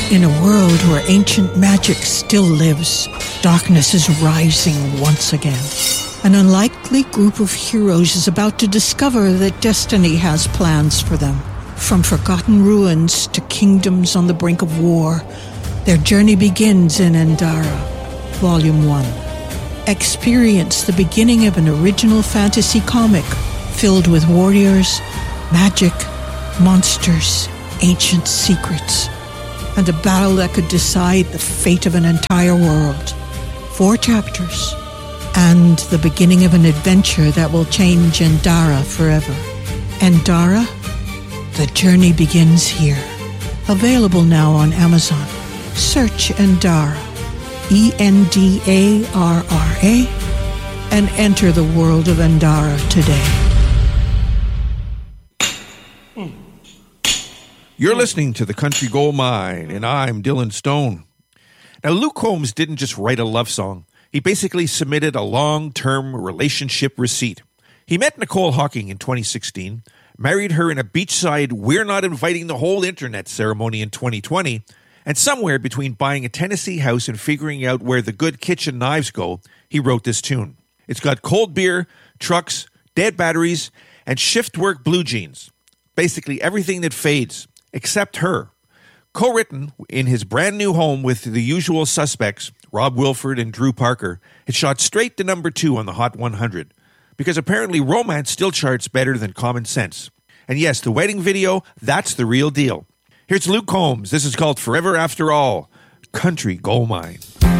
In a world where ancient magic still lives, darkness is rising once again. An unlikely group of heroes is about to discover that destiny has plans for them. From forgotten ruins to kingdoms on the brink of war, their journey begins in Endara, Volume 1. Experience the beginning of an original fantasy comic filled with warriors, magic, monsters, ancient secrets, and a battle that could decide the fate of an entire world. 4 chapters, and the beginning of an adventure that will change Endara forever. Endara, the journey begins here. Available now on Amazon. Search Endara, Endarra, and enter the world of Endara today. You're listening to The Country Gold Mine, and I'm Dylan Stone. Now, Luke Combs didn't just write a love song. He basically submitted a long-term relationship receipt. He met Nicole Hawking in 2016, married her in a beachside "we're not inviting the whole internet" ceremony in 2020, and somewhere between buying a Tennessee house and figuring out where the good kitchen knives go, he wrote this tune. It's got cold beer, trucks, dead batteries, and shift work blue jeans. Basically everything that fades. Except her. Co-written in his brand new home with the usual suspects, Rob Wilford and Drew Parker, it shot straight to number 2 on the Hot 100. Because apparently romance still charts better than common sense. And yes, the wedding video, that's the real deal. Here's Luke Combs. This is called Forever After All, Country Gold Mine.